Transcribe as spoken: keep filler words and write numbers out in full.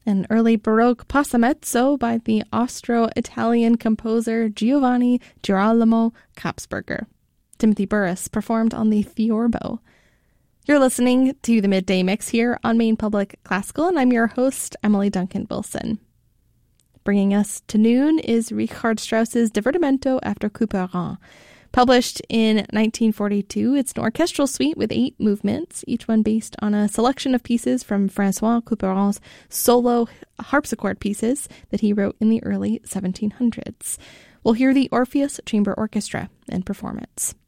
an early Baroque passamezzo by the Austro-Italian composer Giovanni Girolamo Kapsberger. Timothy Burris performed on the theorbo. You're listening to the Midday Mix here on Maine Public Classical, and I'm your host, Emily Duncan Wilson. Bringing us to noon is Richard Strauss's Divertimento after Couperin. Published in nineteen forty-two, it's an orchestral suite with eight movements, each one based on a selection of pieces from François Couperin's solo harpsichord pieces that he wrote in the early seventeen hundreds. We'll hear the Orpheus Chamber Orchestra in performance.